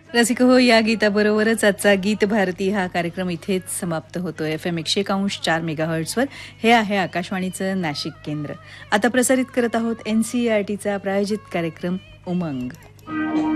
रसिक हो, या गीताबरोबरच आजचा गीत भारती हा कार्यक्रम इथेच समाप्त होतोय. FM 100.4 मेगाहर्ट्झवर. हे आहे आकाशवाणीचं नाशिक केंद्र. आता प्रसारित करत आहोत NCERTचा प्रायोजित कार्यक्रम उमंग.